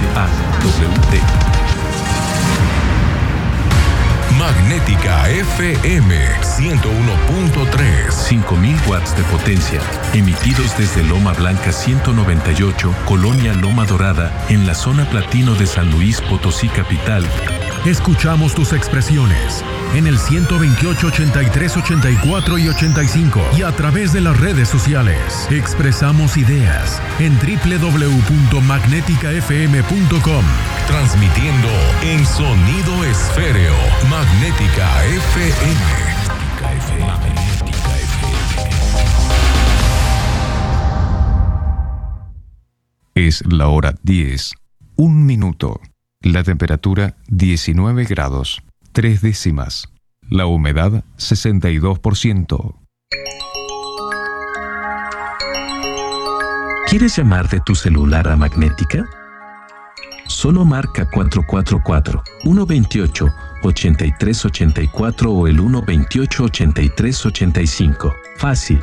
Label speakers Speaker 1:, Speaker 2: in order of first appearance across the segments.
Speaker 1: Magnética FM 101.3.
Speaker 2: 5000 watts de potencia, emitidos desde Loma Blanca 198, Colonia Loma Dorada, en la zona platino de San Luis Potosí capital.
Speaker 3: Escuchamos tus expresiones en el 128, 83, 84 y 85 y a través de las redes sociales. Expresamos ideas en www.magneticafm.com.
Speaker 1: Transmitiendo en sonido esféreo. Magnética FM. Magnética FM.
Speaker 4: Es la hora 10, 1 minuto. La temperatura 19 grados, 3 décimas. La humedad 62%.
Speaker 2: ¿Quieres llamar de tu celular a Magnética? Solo marca 444-128-8384 o el 128-8385. Fácil.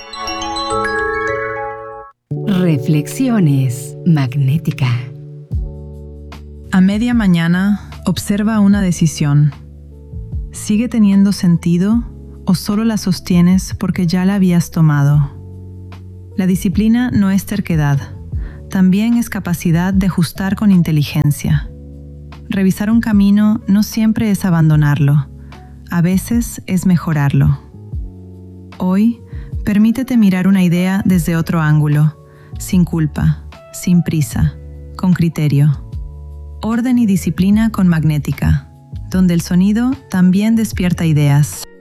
Speaker 5: Reflexiones Magnética.
Speaker 6: A media mañana, observa una decisión. ¿Sigue teniendo sentido o solo la sostienes porque ya la habías tomado? La disciplina no es terquedad, también es capacidad de ajustar con inteligencia. Revisar un camino no siempre es abandonarlo, a veces es mejorarlo. Hoy, permítete mirar una idea desde otro ángulo, sin culpa, sin prisa, con criterio. Orden y disciplina con Magnética, donde el sonido también despierta ideas.